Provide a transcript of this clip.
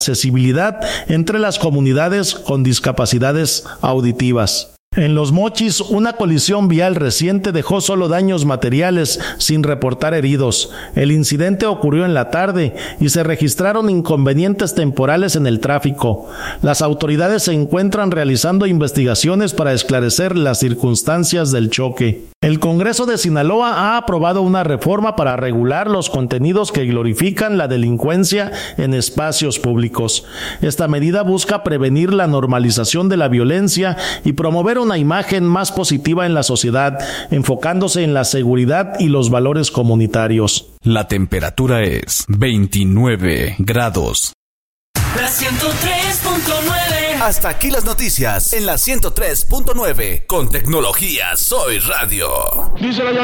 accesibilidad entre las comunidades con discapacidades auditivas. En Los Mochis, una colisión vial reciente dejó solo daños materiales sin reportar heridos. El incidente ocurrió en la tarde y se registraron inconvenientes temporales en el tráfico. Las autoridades se encuentran realizando investigaciones para esclarecer las circunstancias del choque. El Congreso de Sinaloa ha aprobado una reforma para regular los contenidos que glorifican la delincuencia en espacios públicos. Esta medida busca prevenir la normalización de la violencia y promover una imagen más positiva en la sociedad, enfocándose en la seguridad y los valores comunitarios. La temperatura es 29 grados. La 103.9. Hasta aquí las noticias en la 103.9. Con tecnología Soy Radio.